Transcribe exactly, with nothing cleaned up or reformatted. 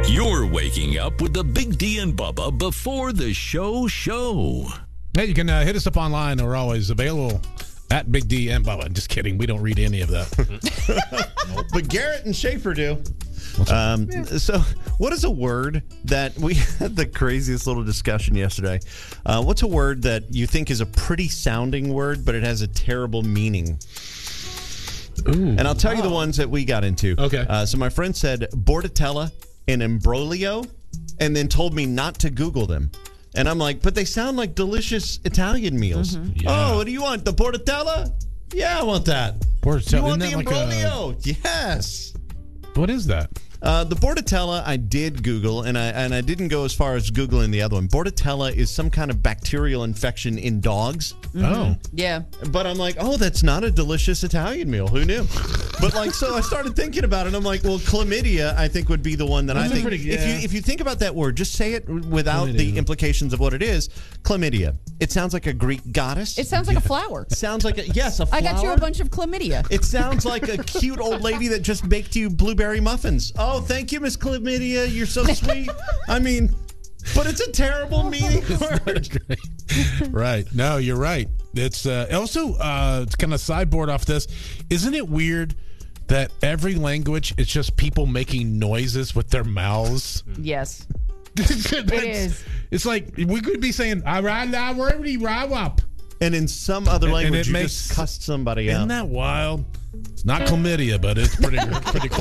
You're waking up with the Big D and Bubba before the show show. Hey, you can uh, hit us up online. We're always available at Big D and Bubba. Just kidding. We don't read any of that. But Garrett and Schaefer do. Um, so, what is a word that we had the craziest little discussion yesterday? Uh, what's a word that you think is a pretty sounding word, but it has a terrible meaning? Ooh, and I'll tell wow. you the ones that we got into. Okay. Uh, so, my friend said bordetella and imbroglio, and then told me not to Google them. And I'm like, but they sound like delicious Italian meals. Mm-hmm. Yeah. Oh, what do you want? The bordetella? Yeah, I want that. Bordetella. You want the Isn't that imbroglio? like a... Yes. What is that? Uh, the bordetella I did Google, and I and I didn't go as far as Googling the other one. Bordetella is some kind of bacterial infection in dogs. Mm-hmm. Oh. Yeah. But I'm like, oh, that's not a delicious Italian meal. Who knew? But like, so I started thinking about it, and I'm like, well, chlamydia, I think, would be the one that That's I think. pretty, yeah. If you if you think about that word, just say it without Chlamydia. the implications of what it is. Chlamydia. It sounds like a Greek goddess. It sounds like a flower. sounds like a yes, a flower. I got you a bunch of chlamydia. It sounds like a cute old lady that just baked you blueberry muffins. Oh, thank you, Miss Chlamydia. You're so sweet. I mean, but it's a terrible meaning word. Right. No, you're right. It's uh, also uh, it's kind of sideboard off this. Isn't it weird that every language it's just people making noises with their mouths? Yes. It is. It's like we could be saying "I ride up," And in some other And- and language, it you makes- just cussed somebody Isn't out. that wild? It's not chlamydia, but it's pretty pretty close.